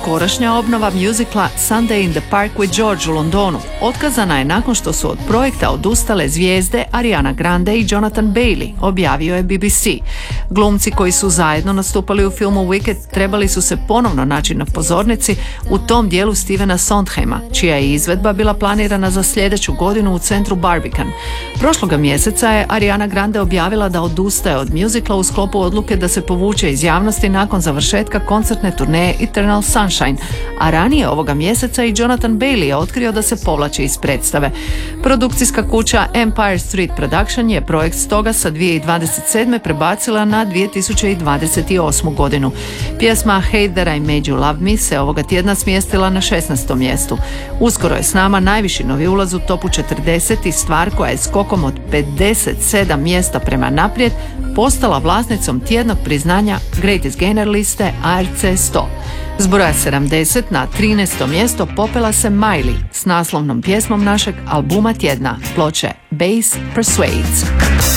skorašnja obnova mjuzikla Sunday in the Park with George u Londonu otkazana je nakon što su od projekta odustale zvijezde Ariana Grande i Jonathan Bailey, objavio je BBC. Glumci koji su zajedno nastupali u filmu Wicked trebali su se ponovno naći na pozornici u tom dijelu Stevena Sondheima, čija je izvedba bila planirana za sljedeću godinu u centru Barbican. Prošloga mjeseca je Ariana Grande objavila da odustaje od mjuzikla u sklopu odluke da se povuče iz javnosti nakon završetka koncertne turneje Eternal Sunshine, a ranije ovoga mjeseca i Jonathan Bailey je otkrio da se povlači iz predstave. Produkcijska kuća Empire Street Production je projekt stoga sa 2027. prebacila na 2028. godinu. Pjesma Hate That I Made You Love Me se ovoga tjedna smjestila na 16. mjestu. Uskoro je s nama najviši novi ulaz u topu 40 i stvar koja je skokom od 57 mjesta prema naprijed postala vlasnicom tjednog priznanja Greatest Gainer liste ARC 100. S broja 70 na 13. mjesto popela se Miley s naslovnom pjesmom našeg albuma tjedna, ploče Bass Persuades.